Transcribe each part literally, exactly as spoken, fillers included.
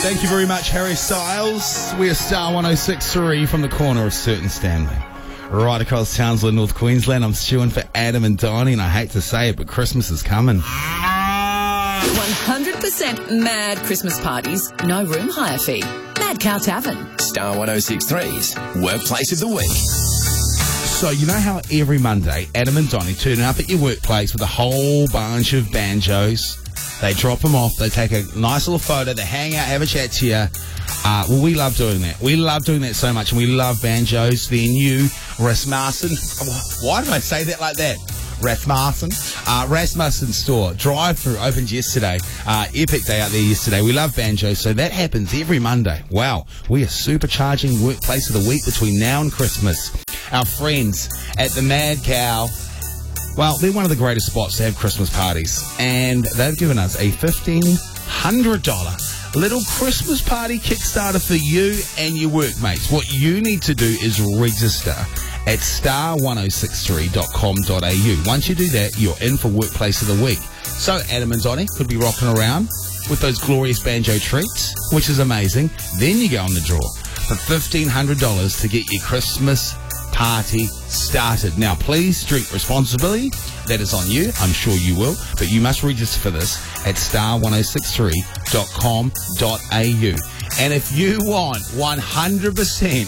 Thank you very much, Harry Styles. We are Star one oh six point three from the corner of Certain Stanley. Right across Townsville, North Queensland. I'm stewing for Adam and Donnie, and I hate to say it, but Christmas is coming. one hundred percent mad Christmas parties, no room hire fee. Mad Cow Tavern. Star one oh six point three's Workplace of the Week. So you know how every Monday, Adam and Donnie turn up at your workplace with a whole bunch of banjos. They drop them off, they take a nice little photo, they hang out, have a chat to you. Uh, well, we love doing that. We love doing that so much, and we love banjos. Their new Rasmussen. Why did I say that like that? Rasmussen. Uh, Rasmussen store. Drive-through opened yesterday. Uh, epic day out there yesterday. We love banjos, so that happens every Monday. Wow. We are supercharging Workplace of the Week between now and Christmas. Our friends at the Mad Cow, well, they're one of the greatest spots to have Christmas parties, and they've given us a fifteen hundred dollars little Christmas party Kickstarter for you and your workmates. What you need to do is register at star ten sixty-three dot com dot a u. Once you do that, you're in for Workplace of the Week. So Adam and Donnie could be rocking around with those glorious banjo treats, which is amazing. Then you go on the draw for fifteen hundred dollars to get your Christmas party started. Now, please drink responsibly. That is on you. I'm sure you will. But you must register for this at star ten sixty-three dot com dot a u. And if you want one hundred percent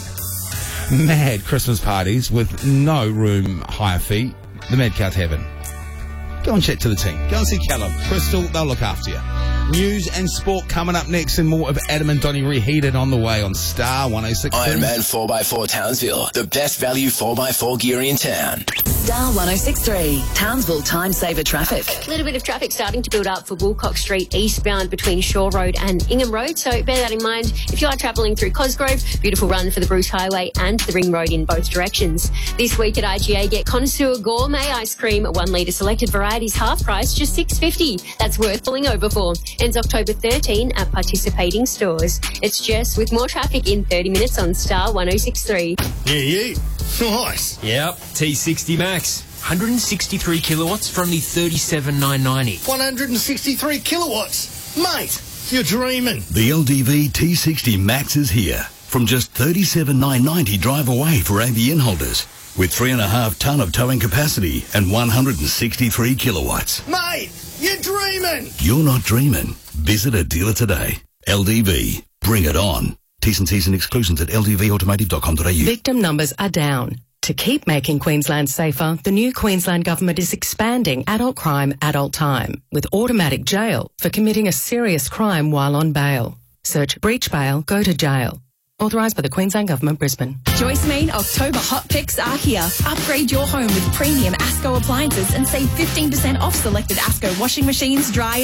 mad Christmas parties with no room hire fee, the Mad Cow Tavern, go and chat to the team. Go and see Callum, Crystal. They'll look after you. News and sport coming up next, and more of Adam and Donnie Reheated on the way on Star one oh six. Ironman four by four Townsville, the best value four by four gear in town. Star one oh six point three, Townsville Time Saver Traffic. A little bit of traffic starting to build up for Woolcock Street eastbound between Shore Road and Ingham Road, so bear that in mind if you are travelling through Cosgrove. Beautiful run for the Bruce Highway and the Ring Road in both directions. This week at I G A, get Connoisseur Gourmet Ice Cream, one litre selected varieties, half price, just six dollars fifty. That's worth pulling over for. Ends October thirteenth at participating stores. It's Jess with more traffic in thirty minutes on Star one oh six point three. Yeah, yeah. Nice. Yep, T sixty Max. one hundred sixty-three kilowatts for only thirty-seven thousand nine hundred ninety. one hundred sixty-three kilowatts. Mate, you're dreaming. The L D V T sixty Max is here. From just thirty-seven thousand nine hundred ninety drive away for A B N holders. With three and a half tonne of towing capacity and one hundred sixty-three kilowatts. Mate, you're dreaming. You're not dreaming. Visit a dealer today. L D V. Bring it on. T's and C's and exclusions at l d v automotive dot com dot a u. Victim numbers are down. To keep making Queensland safer, the new Queensland Government is expanding adult crime, adult time, with automatic jail for committing a serious crime while on bail. Search breach bail, go to jail. Authorised by the Queensland Government, Brisbane. Joyce Mean October hot picks are here. Upgrade your home with premium ASCO appliances and save fifteen percent off selected ASCO washing machines, dryers,